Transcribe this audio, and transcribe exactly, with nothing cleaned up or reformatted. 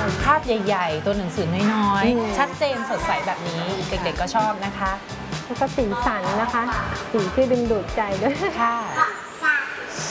ภาพใหญ่ๆตัวหนังสือน้อยๆชัดเจนสดใสแบบนี้เด็กๆก็ชอบนะคะแล้วก็สีสันนะคะสีที่ดึงดูดใจด้วยค่ะ